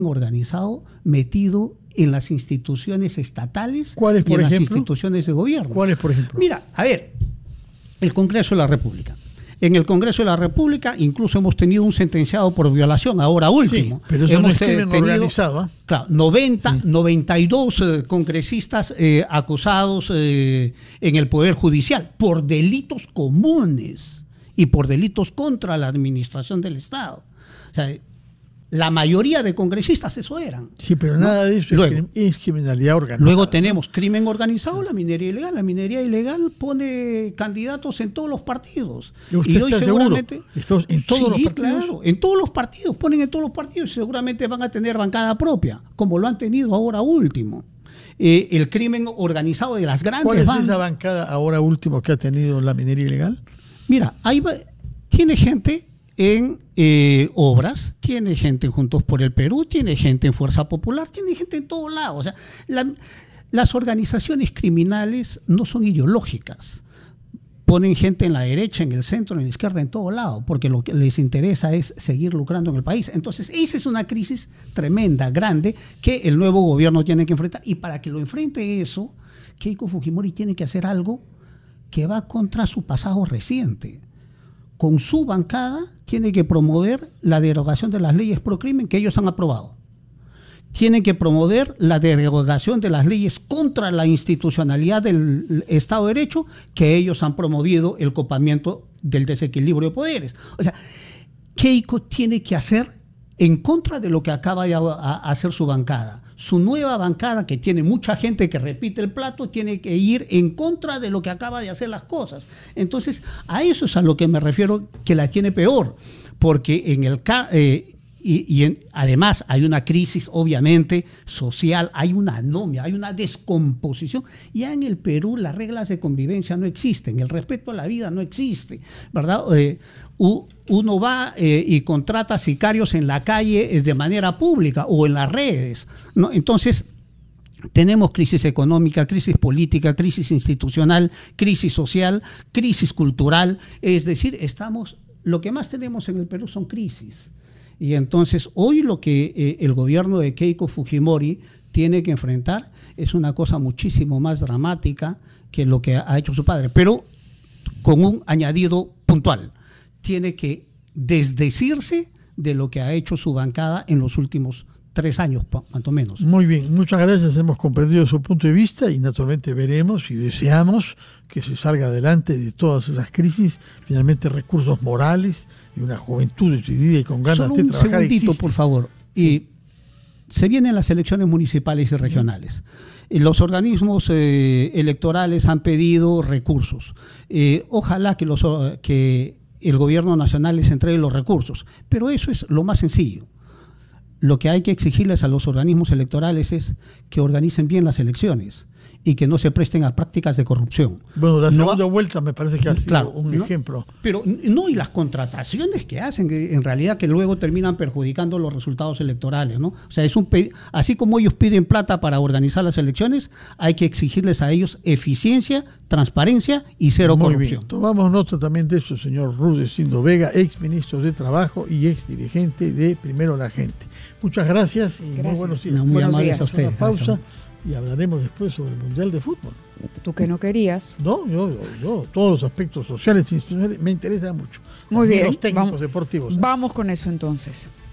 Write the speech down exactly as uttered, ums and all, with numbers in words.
organizado metido en las instituciones estatales ¿Cuáles, por y en ejemplo? las instituciones de gobierno. ¿Cuáles, por ejemplo? Mira, a ver, el Congreso de la República. En el Congreso de la República incluso hemos tenido un sentenciado por violación, ahora último. Sí, pero eso hemos no es crimen tenido, organizado. ¿eh? Claro, noventa, Sí. noventa y dos eh, congresistas eh, acusados eh, en el Poder Judicial por delitos comunes y por delitos contra la administración del Estado. O sea, la mayoría de congresistas eso eran. Sí, pero ¿no? nada de eso Luego, es, crim- es criminalidad organizada. Luego tenemos crimen organizado, la minería ilegal. La minería ilegal pone candidatos en todos los partidos. ¿Y usted hoy está seguramente, seguro? ¿Estos- en todos sí, los partidos? Claro, en todos los partidos, ponen en todos los partidos y seguramente van a tener bancada propia, como lo han tenido ahora último. Eh, el crimen organizado de las grandes ¿Cuál es bandas. esa bancada ahora último que ha tenido la minería ilegal? Mira, ahí va, tiene gente en eh, obras, tiene gente en Juntos por el Perú, tiene gente en Fuerza Popular, tiene gente en todos lados. O sea, la, las organizaciones criminales no son ideológicas. Ponen gente en la derecha, en el centro, en la izquierda, en todo lado, porque lo que les interesa es seguir lucrando en el país. Entonces, esa es una crisis tremenda, grande, que el nuevo gobierno tiene que enfrentar. Y para que lo enfrente eso, Keiko Fujimori tiene que hacer algo que va contra su pasado reciente. Con su bancada tiene que promover la derogación de las leyes pro crimen que ellos han aprobado. Tiene que promover la derogación de las leyes contra la institucionalidad del Estado de Derecho que ellos han promovido, el copamiento del desequilibrio de poderes. O sea, Keiko tiene que hacer en contra de lo que acaba de hacer su bancada. Su nueva bancada, que tiene mucha gente que repite el plato, tiene que ir en contra de lo que acaba de hacer las cosas. Entonces, a eso es a lo que me refiero, que la tiene peor, porque en el eh, y, y en, además hay una crisis obviamente social, hay una anomia, hay una descomposición. Ya en el Perú las reglas de convivencia no existen, el respeto a la vida no existe, ¿verdad? Eh, uno va eh, y contrata sicarios en la calle eh, de manera pública o en las redes, ¿no? Entonces tenemos crisis económica, crisis política, crisis institucional, crisis social, crisis cultural. Es decir, estamos, lo que más tenemos en el Perú son crisis. Y entonces hoy lo que eh, el gobierno de Keiko Fujimori tiene que enfrentar es una cosa muchísimo más dramática que lo que ha hecho su padre, pero con un añadido puntual. Tiene que desdecirse de lo que ha hecho su bancada en los últimos tres años, cuanto menos. Muy bien, muchas gracias, hemos comprendido su punto de vista y naturalmente veremos y deseamos que se salga adelante de todas esas crisis, finalmente recursos morales y una juventud decidida y con ganas Solo de un trabajar. segundito, existe. por favor. Sí. Y se vienen las elecciones municipales y regionales. Y los organismos eh, electorales han pedido recursos. Eh, ojalá que, los, que el gobierno nacional les entregue los recursos, pero eso es lo más sencillo. Lo que hay que exigirles a los organismos electorales es que organicen bien las elecciones y que no se presten a prácticas de corrupción. Bueno, la No segunda ha- vuelta me parece que ha sido Claro, un ¿no? ejemplo. Pero no, y las contrataciones que hacen, que en realidad que luego terminan perjudicando los resultados electorales, ¿no? O sea, es un pe- así como ellos piden plata para organizar las elecciones, hay que exigirles a ellos eficiencia, transparencia y cero Muy corrupción. bien. Tomamos nota también de eso, señor Rudecindo Vega, ex ministro de Trabajo y ex dirigente de Primero la Gente. Muchas gracias y Gracias. muy buenos días. No, muy Buenos amables días. a ustedes. Una pausa Gracias. y hablaremos después sobre el Mundial de Fútbol. Tú que no querías. No, yo, yo, yo, todos los aspectos sociales e institucionales me interesan mucho. Muy También bien. los técnicos Vamos- deportivos. Vamos con eso entonces.